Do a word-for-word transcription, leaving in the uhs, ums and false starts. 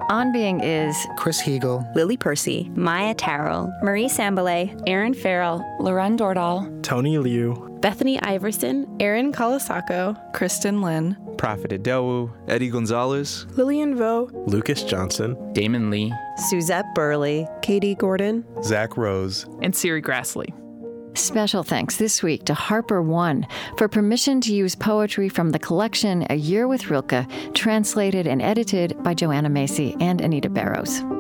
On Being is Chris Heagle, Lily Percy, Maya Tarrell, Marie Sambalay, Aaron Farrell, Loren Dordal, Tony Liu, Bethany Iverson, Erin Kalasako, Kristen Lynn, Prophet Adewu, Eddie Gonzalez, Lillian Vo, Lucas Johnson, Damon Lee, Suzette Burley, Katie Gordon, Zach Rose, and Siri Grassley. Special thanks this week to Harper One for permission to use poetry from the collection A Year with Rilke, translated and edited by Joanna Macy and Anita Barrows.